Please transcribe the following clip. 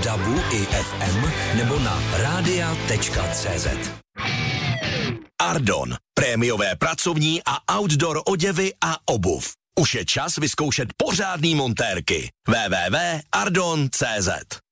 DABu i FM nebo na radia.cz. Ardon. Prémiové pracovní a outdoor oděvy a obuv. Už je čas vyzkoušet pořádný montérky. www.ardon.cz